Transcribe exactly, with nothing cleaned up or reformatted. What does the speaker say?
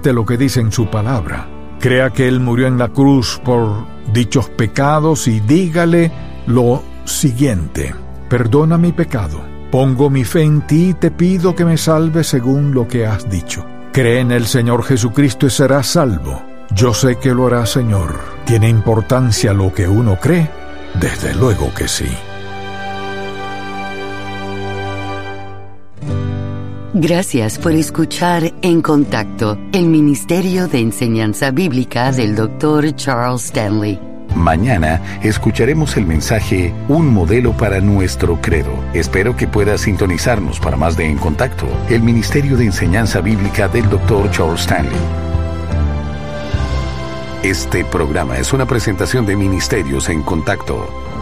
acepte lo que dice en su palabra. Crea que Él murió en la cruz por dichos pecados y dígale lo siguiente: perdona mi pecado, pongo mi fe en ti y te pido que me salves según lo que has dicho. Cree en el Señor Jesucristo y serás salvo. Yo sé que lo hará, Señor. ¿Tiene importancia lo que uno cree? Desde luego que sí. Gracias por escuchar En Contacto, el Ministerio de Enseñanza Bíblica del doctor Charles Stanley. Mañana escucharemos el mensaje Un modelo para nuestro credo. Espero que puedas sintonizarnos para más de En Contacto, el Ministerio de Enseñanza Bíblica del doctor Charles Stanley. Este programa es una presentación de Ministerios En Contacto.